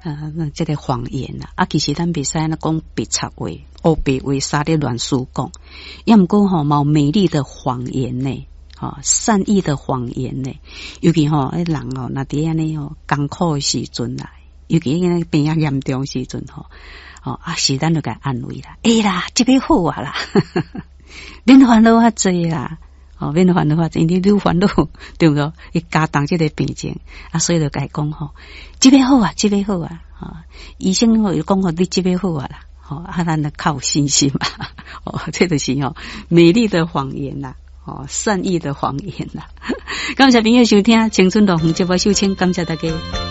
这个谎言啦，其实咱袂使那讲白插话、黑白话、啥的乱说讲，要唔过吼，冇美丽的谎言呢，善意的谎言呢，尤其人那伫安尼艰苦的时阵啦，尤其那病啊严重时阵是咱就该安慰啦，啦，这个好啊啦，免烦恼遐济啦。免烦恼话，因为你烦恼对不对？伊加重这个病情所以就该讲这个好啊，这个好啊，医生又讲你这个好啊啦，咱就靠信心嘛，这就是美丽的谎言啦，善意的谎言啦。感谢朋友收听《青春路红节目》，秀清，感谢大家。